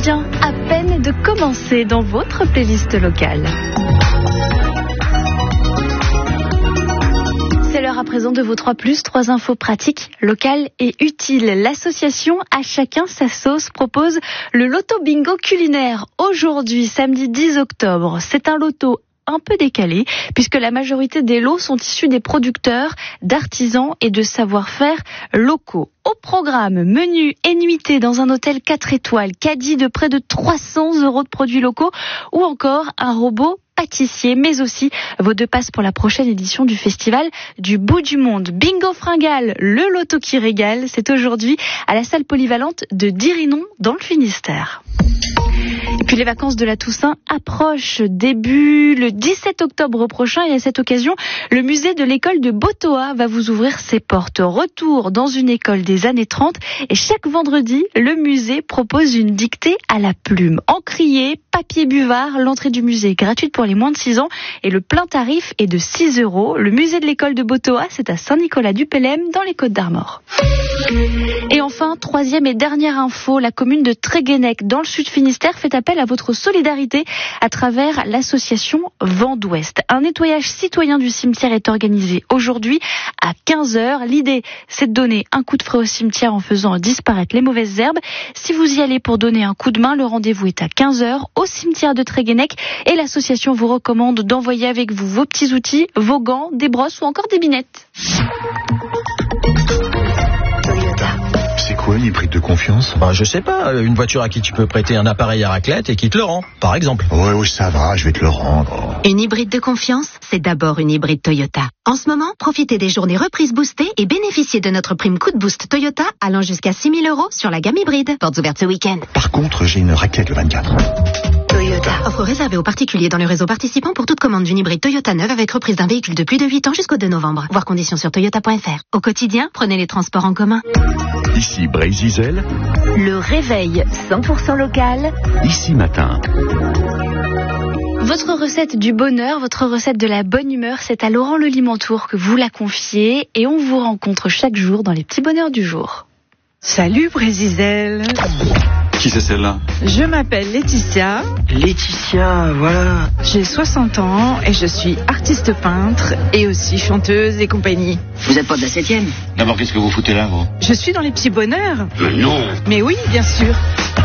vient à peine de commencer dans votre playlist locale. C'est l'heure à présent de vos 3+, 3 infos pratiques, locales et utiles. L'association À Chacun Sa Sauce propose le loto bingo culinaire. Aujourd'hui, samedi 10 octobre, c'est un loto un peu décalé, puisque la majorité des lots sont issus des producteurs, d'artisans et de savoir-faire locaux. Au programme, menu et nuitée dans un hôtel 4 étoiles, caddie de près de 300 € de produits locaux, ou encore un robot pâtissier, mais aussi vos 2 passes pour la prochaine édition du festival du bout du monde. Bingo fringale, le loto qui régale, c'est aujourd'hui à la salle polyvalente de Dirinon dans le Finistère. Et puis les vacances de la Toussaint approchent, début le 17 octobre prochain, et à cette occasion, le musée de l'école de Botoa va vous ouvrir ses portes. Retour dans une école des années 30, et chaque vendredi, le musée propose une dictée à la plume. Encrier, papier buvard, l'entrée du musée est gratuite pour les moins de 6 ans et le plein tarif est de 6 €. Le musée de l'école de Botoa, c'est à Saint-Nicolas-du-Pélem dans les Côtes-d'Armor. Et enfin, 3e et dernière info, la commune de Tréguennec dans le sud Finistère fait appel à votre solidarité à travers l'association Vent d'Ouest. Un nettoyage citoyen du cimetière est organisé aujourd'hui à 15h. L'idée, c'est de donner un coup de fouet au cimetière en faisant disparaître les mauvaises herbes. Si vous y allez pour donner un coup de main, le rendez-vous est à 15h au cimetière de Tréguennec et l'association vous recommande d'envoyer avec vous vos petits outils, vos gants, des brosses ou encore des binettes. C'est quoi une hybride de confiance ? Je sais pas, une voiture à qui tu peux prêter un appareil à raclette et qui te le rend, par exemple. Ouais, ça va, je vais te le rendre. Une hybride de confiance, c'est d'abord une hybride Toyota. En ce moment, profitez des journées reprises boostées et bénéficiez de notre prime coup de boost Toyota allant jusqu'à 6 000 € sur la gamme hybride. Portes ouvertes ce week-end. Par contre, j'ai une raclette le 24. Toyota. Offre réservée aux particuliers dans le réseau participant pour toute commande d'une hybride Toyota neuve avec reprise d'un véhicule de plus de 8 ans jusqu'au 2 novembre. Voir conditions sur toyota.fr. Au quotidien, prenez les transports en commun. Ici Brésil. Le réveil 100% local. Ici matin. Votre recette du bonheur, votre recette de la bonne humeur, c'est à Laurent Le Limantour que vous la confiez et on vous rencontre chaque jour dans les petits bonheurs du jour. Salut Brésil. Qui c'est celle-là ? Je m'appelle Laetitia. Laetitia, voilà. J'ai 60 ans et je suis artiste peintre et aussi chanteuse et compagnie. Vous êtes pas de la 7e ? D'abord, qu'est-ce que vous foutez là, vous ? Je suis dans les petits bonheurs. Non. Mais oui, bien sûr.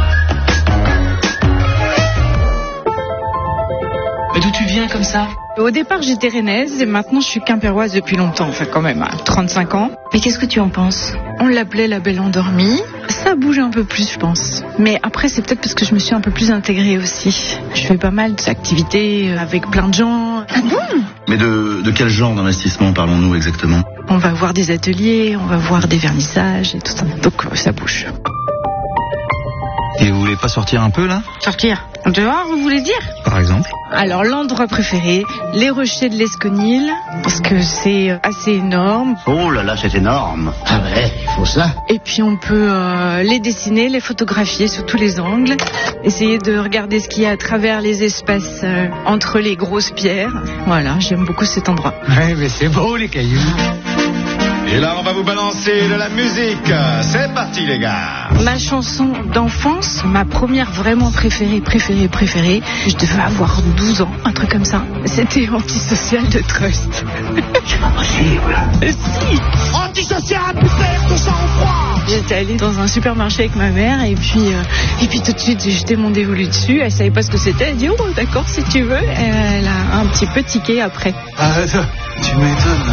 Mais d'où tu viens comme ça ? Au départ, j'étais rennaise et maintenant je suis quimpéroise depuis longtemps. Enfin, quand même, à 35 ans. Mais qu'est-ce que tu en penses ? On l'appelait la belle endormie. Ça bouge un peu plus, je pense. Mais après, c'est peut-être parce que je me suis un peu plus intégrée aussi. Je fais pas mal d'activités avec plein de gens. Ah bon ? Mais de quel genre d'investissement parlons-nous exactement ? On va voir des ateliers, on va voir des vernissages et tout ça. Donc, ça bouge. Et vous voulez pas sortir un peu, là ? Sortir dehors, vous voulez dire ? Par exemple ? Alors, l'endroit préféré, les rochers de l'Esconil, parce que c'est assez énorme. Oh là là, c'est énorme. Ah ouais, il faut ça. Et puis, on peut les dessiner, les photographier sous tous les angles, essayer de regarder ce qu'il y a à travers les espaces entre les grosses pierres. Voilà, j'aime beaucoup cet endroit. Ouais, mais c'est beau, les cailloux. Et là, on va vous balancer de la musique. C'est parti, les gars. Ma chanson d'enfance, ma première vraiment préférée, je devais avoir 12 ans, un truc comme ça. C'était Antisocial de Trust. C'est pas possible. Si. Antisocial, perd ton sang-froid. J'étais allée dans un supermarché avec ma mère et puis tout de suite j'ai jeté mon dévolu dessus. Elle savait pas ce que c'était. Elle dit oh d'accord si tu veux. Elle a un petit peu tiqué après. Ah, tu m'étonnes.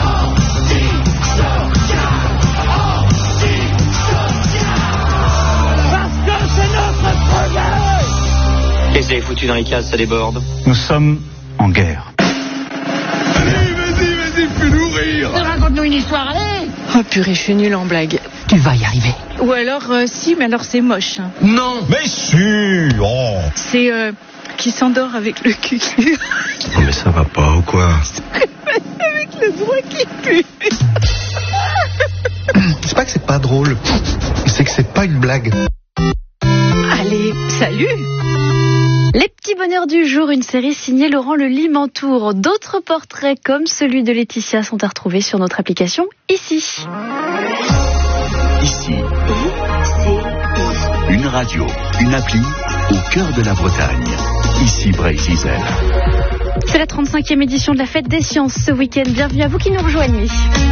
Qu'est-ce que vous avez foutu dans les cases, ça déborde. Nous sommes en guerre. Vas-y, fais-nous rire. Raconte-nous une histoire, allez. Oh purée, je suis nulle en blague. Tu vas y arriver. Ou alors, si, mais alors c'est moche. Hein. Non. Mais si. Oh. C'est qui s'endort avec le cul. Non mais ça va pas ou quoi ? Avec le doigt qui pue. C'est pas que c'est pas drôle, c'est que c'est pas une blague. Allez, salut. Les petits bonheurs du jour, une série signée Laurent Le Limantour. D'autres portraits comme celui de Laetitia sont à retrouver sur notre application Ici. Ici, une radio, une appli, au cœur de la Bretagne. Ici Bray-Zizel. C'est la 35e édition de la Fête des Sciences ce week-end. Bienvenue à vous qui nous rejoignez.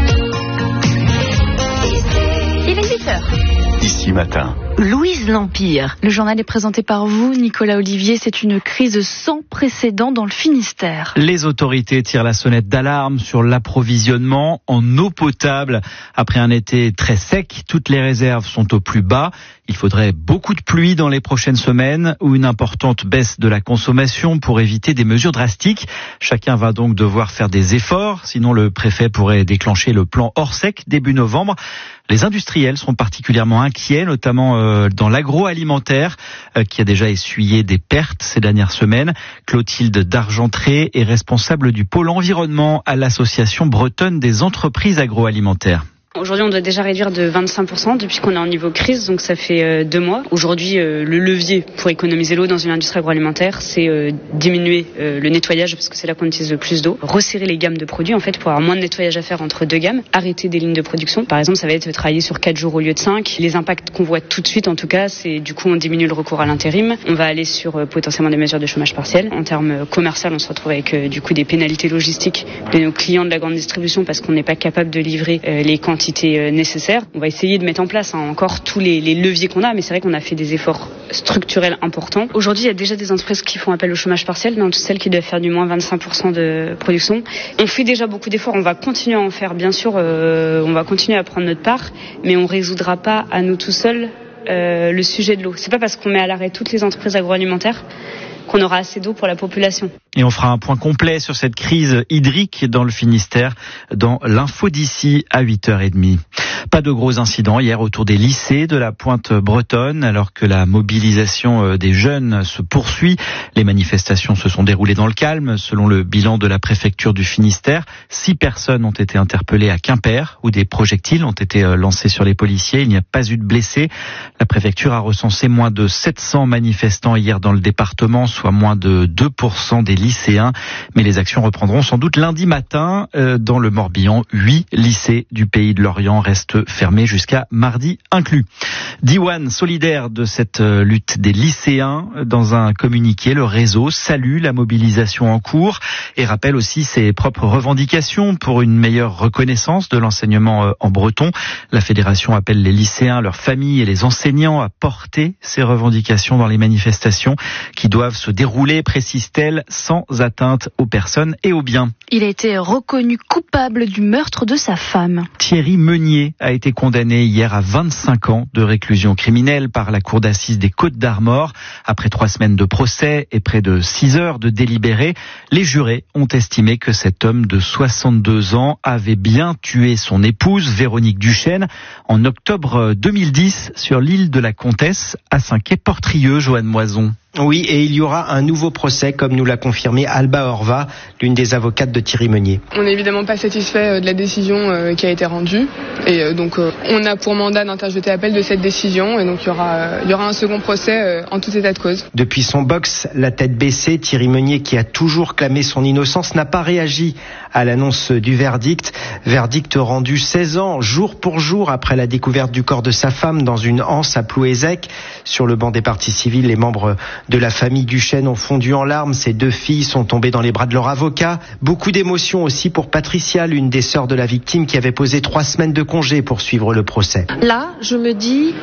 Il est 8h. Ici Matin. Louise l'Empire. Le journal est présenté par vous, Nicolas Olivier. C'est une crise sans précédent dans le Finistère. Les autorités tirent la sonnette d'alarme sur l'approvisionnement en eau potable. Après un été très sec, toutes les réserves sont au plus bas. Il faudrait beaucoup de pluie dans les prochaines semaines ou une importante baisse de la consommation pour éviter des mesures drastiques. Chacun va donc devoir faire des efforts, sinon le préfet pourrait déclencher le plan hors sec début novembre. Les industriels sont particulièrement inquiets, notamment dans l'agroalimentaire, qui a déjà essuyé des pertes ces dernières semaines. Clotilde Dargentré est responsable du pôle environnement à l'Association bretonne des entreprises agroalimentaires. Aujourd'hui, on doit déjà réduire de 25% depuis qu'on est en niveau crise, donc ça fait 2 mois. Aujourd'hui, le levier pour économiser l'eau dans une industrie agroalimentaire, c'est diminuer le nettoyage, parce que c'est là qu'on utilise le plus d'eau. Resserrer les gammes de produits, en fait, pour avoir moins de nettoyage à faire entre 2 gammes. Arrêter des lignes de production. Par exemple, ça va être travailler sur 4 jours au lieu de 5. Les impacts qu'on voit tout de suite, en tout cas, c'est du coup, on diminue le recours à l'intérim. On va aller sur potentiellement des mesures de chômage partiel. En termes commercial, on se retrouve avec du coup des pénalités logistiques de nos clients de la grande distribution parce qu'on n'est pas capable de livrer les quantités nécessaires. On va essayer de mettre en place encore tous les leviers qu'on a, mais c'est vrai qu'on a fait des efforts structurels importants. Aujourd'hui, il y a déjà des entreprises qui font appel au chômage partiel, dans toutes celles qui doivent faire du moins 25% de production. On fait déjà beaucoup d'efforts, on va continuer à en faire, bien sûr, on va continuer à prendre notre part, mais on résoudra pas à nous tout seuls le sujet de l'eau. C'est pas parce qu'on met à l'arrêt toutes les entreprises agroalimentaires qu'on aura assez d'eau pour la population. Et on fera un point complet sur cette crise hydrique dans le Finistère dans l'info d'ici à 8h30. Pas de gros incidents hier autour des lycées de la Pointe bretonne alors que la mobilisation des jeunes se poursuit. Les manifestations se sont déroulées dans le calme. Selon le bilan de la préfecture du Finistère, 6 personnes ont été interpellées à Quimper où des projectiles ont été lancés sur les policiers. Il n'y a pas eu de blessés. La préfecture a recensé moins de 700 manifestants hier dans le département, soit moins de 2% des lycéens. Mais les actions reprendront sans doute lundi matin. Dans le Morbihan, 8 lycées du pays de Lorient restent fermés jusqu'à mardi inclus. Diwan, solidaire de cette lutte des lycéens, dans un communiqué, le réseau salue la mobilisation en cours et rappelle aussi ses propres revendications pour une meilleure reconnaissance de l'enseignement en breton. La fédération appelle les lycéens, leurs familles et les enseignants à porter ces revendications dans les manifestations qui doivent se dérouler, précise-t-elle, sans atteinte aux personnes et aux biens. Il a été reconnu coupable du meurtre de sa femme. Thierry Meunier a été condamné hier à 25 ans de réclusion criminelle par la cour d'assises des Côtes-d'Armor. Après 3 semaines de procès et près de 6 heures de délibéré, les jurés ont estimé que cet homme de 62 ans avait bien tué son épouse, Véronique Duchesne, en octobre 2010 sur l'île de la Comtesse à Saint-Quay-Portrieux, Joanne Moison. Oui, et il y aura un nouveau procès, comme nous l'a confirmé Alba Orva, l'une des avocates de Thierry Meunier. On n'est évidemment pas satisfait de la décision qui a été rendue. Et donc, on a pour mandat d'interjeter appel de cette décision. Et donc, il y aura un second procès en tout état de cause. Depuis son box, la tête baissée, Thierry Meunier, qui a toujours clamé son innocence, n'a pas réagi à l'annonce du verdict. Verdict rendu 16 ans, jour pour jour, après la découverte du corps de sa femme dans une anse à Plouézec. Sur le banc des parties civiles, les membres de la famille Duchesne ont fondu en larmes. Ses 2 filles sont tombées dans les bras de leur avocat. Beaucoup d'émotions aussi pour Patricia, l'une des sœurs de la victime qui avait posé 3 semaines de congé pour suivre le procès. Là, je me dis,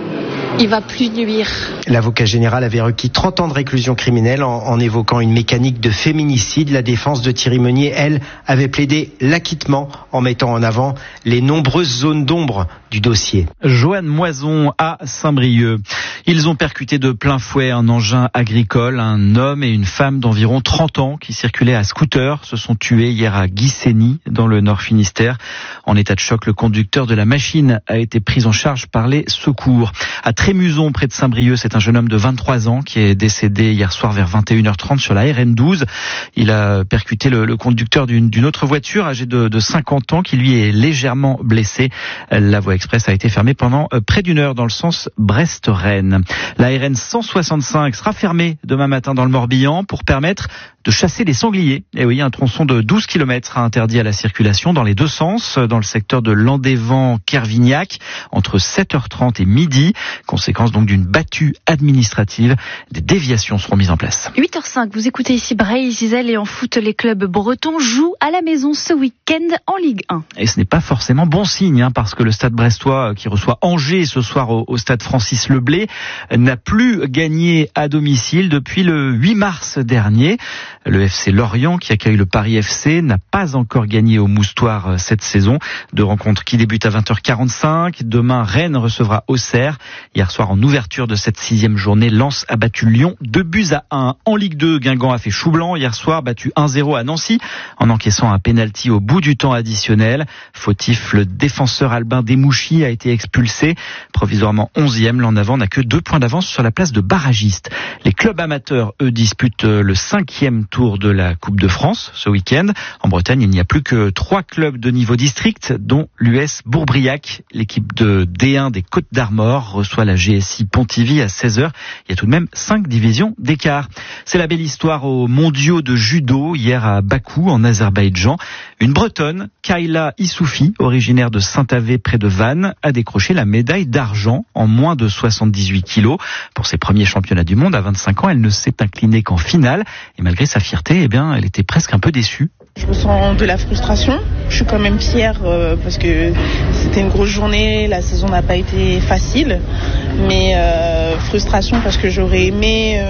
il va plus nuire. L'avocat général avait requis 30 ans de réclusion criminelle en évoquant une mécanique de féminicide. La défense de Thierry Meunier, elle, avait plaidé l'acquittement en mettant en avant les nombreuses zones d'ombre du dossier. Joanne Moison à Saint-Brieuc. Ils ont percuté de plein fouet un engin agricole. Un homme et une femme d'environ 30 ans qui circulaient à scooter se sont tués hier à Guissény, dans le Nord Finistère. En état de choc, le conducteur de la machine a été pris en charge par les secours. À Trémuson, près de Saint-Brieuc, c'est un jeune homme de 23 ans qui est décédé hier soir vers 21h30 sur la RN12. Il a percuté le conducteur d'une autre voiture âgée de 50 ans qui lui est légèrement blessé. La voie express a été fermée pendant près d'1 heure dans le sens Brest-Rennes. La RN 165 sera fermée demain matin dans le Morbihan pour permettre de chasser les sangliers. Et oui, un tronçon de 12 km sera interdit à la circulation dans les 2 sens dans le secteur de Landévent-Kervignac entre 7h30 et midi. Conséquence donc d'une battue administrative, des déviations seront mises en place. 8h05, vous écoutez ici Bray-Zizel et en foot, les clubs bretons jouent à la maison ce week-end en Ligue 1. Et ce n'est pas forcément bon signe, parce que le Stade brestois qui reçoit Angers ce soir au Stade Francis Leblay n'a plus gagné à domicile depuis le 8 mars dernier. Le FC Lorient qui accueille le Paris FC n'a pas encore gagné au Moustoir cette saison. Deux rencontres qui débutent à 20h45. Demain, Rennes recevra Auxerre. Hier soir, en ouverture de cette 6e journée, Lens a battu Lyon 2-1. En Ligue 2, Guingamp a fait chou blanc hier soir, battu 1-0 à Nancy en encaissant un pénalty au bout du temps additionnel. Fautif, le défenseur Albin Demouchy a été expulsé. Provisoirement 11e, l'en avant n'a que 2 points d'avance sur la place de barragiste. Les clubs amateurs, eux, disputent le 5e tour de la Coupe de France ce week-end. En Bretagne, il n'y a plus que 3 clubs de niveau district, dont l'US Bourbriac. L'équipe de D1 des Côtes d'Armor reçoit la GSI Pontivy à 16h. Il y a tout de même 5 divisions d'écart. C'est la belle histoire aux mondiaux de judo hier à Bakou en Azerbaïdjan. Une Bretonne, Kayla Issoufi, originaire de Saint-Avé près de Vannes, a décroché la médaille d'argent en moins de 78 kilos. Pour ses premiers championnats du monde à 25 ans, elle ne s'est inclinée qu'en finale. Et malgré sa fierté, elle était presque un peu déçue. Je ressens de la frustration. Je suis quand même fière parce que c'était une grosse journée, la saison n'a pas été facile. Mais frustration parce que j'aurais aimé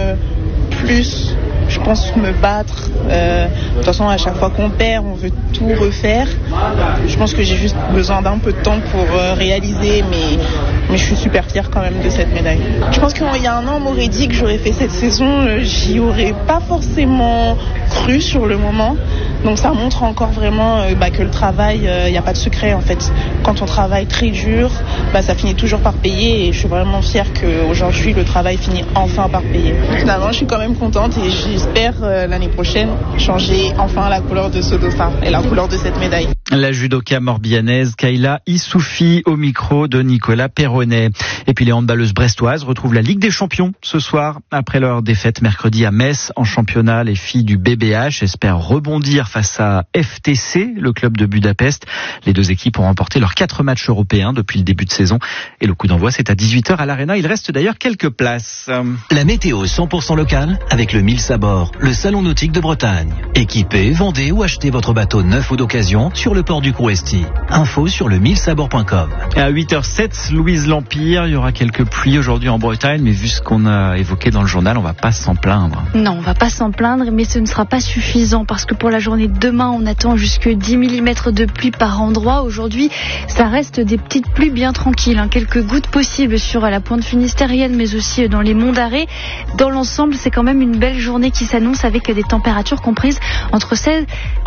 plus, je pense, me battre. De toute façon, à chaque fois qu'on perd, on veut tout refaire. Je pense que j'ai juste besoin d'un peu de temps pour réaliser, mais je suis super fière quand même de cette médaille. Je pense qu'il y a un an, on m'aurait dit que j'aurais fait cette saison, j'y aurais pas forcément cru sur le moment. Donc ça montre encore vraiment que le travail, il n'y a pas de secret en fait. Quand on travaille très dur, ça finit toujours par payer et je suis vraiment fière qu'aujourd'hui le travail finit enfin par payer. Finalement, je suis quand même contente et j'espère l'année prochaine changer enfin la couleur de ce dossard et la couleur de cette médaille. La judoka morbihanaise Kayla Issoufi au micro de Nicolas Perronnet. Et puis les handballeuses brestoises retrouvent la Ligue des Champions ce soir. Après leur défaite mercredi à Metz en championnat, les filles du BBH espèrent rebondir face à FTC, le club de Budapest. Les deux équipes ont remporté leurs 4 matchs européens depuis le début de saison. Et le coup d'envoi, c'est à 18h à l'Arena. Il reste d'ailleurs quelques places. La météo 100% locale avec le Mills à bord, le salon nautique de Bretagne. Équipez, vendez ou achetez votre bateau neuf ou d'occasion sur le port du Crouesty. Info sur le millsabord.com. À 8h07, Louise L'Empire, il y aura quelques pluies aujourd'hui en Bretagne, mais vu ce qu'on a évoqué dans le journal, on va pas s'en plaindre. Non, on va pas s'en plaindre, mais ce ne sera pas suffisant parce que pour la journée de demain, on attend jusque 10 mm de pluie par endroit. Aujourd'hui, ça reste des petites pluies bien tranquilles, quelques gouttes possibles sur la pointe finistérienne, mais aussi dans les monts d'Arrée. Dans l'ensemble, c'est quand même une belle journée qui s'annonce avec des températures comprises entre 16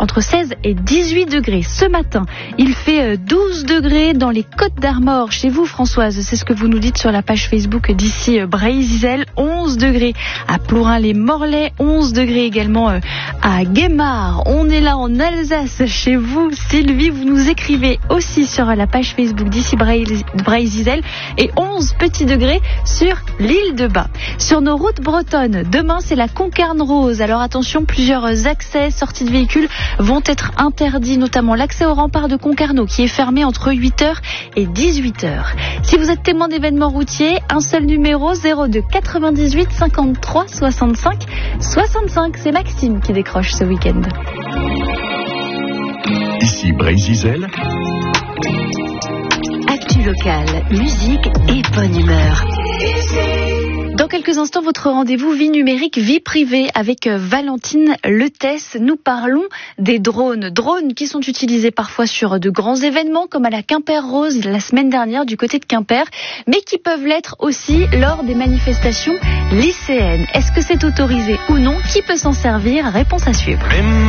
et 18 degrés. Ce matin, il fait 12 degrés dans les Côtes d'Armor. Chez vous, Françoise, c'est ce que vous nous dites sur la page Facebook d'ici Bray-Zizel. 11 degrés à Plourin-les-Morlaix, 11 degrés également à Guémard. On est là en Alsace, chez vous, Sylvie. Vous nous écrivez aussi sur la page Facebook d'ici Bray-Zizel et 11 petits degrés sur l'île de Bas. Sur nos routes bretonnes, demain, c'est la Concarne Rose. Alors attention, plusieurs accès, sorties de véhicules vont être interdits, notamment l'accès au rempart de Concarneau qui est fermé entre 8h et 18h. Si vous êtes témoin d'événements routiers, un seul numéro, 02 98 53 65 65. C'est Maxime qui décroche ce week-end. Ici Bray-Zizel. Actu locale, musique et bonne humeur. Dans quelques instants, votre rendez-vous vie numérique, vie privée avec Valentine Letès. Nous parlons des drones. Drones qui sont utilisés parfois sur de grands événements comme à la Quimper Rose la semaine dernière du côté de Quimper, mais qui peuvent l'être aussi lors des manifestations lycéennes. Est-ce que c'est autorisé ou non? Qui peut s'en servir? Réponse à suivre.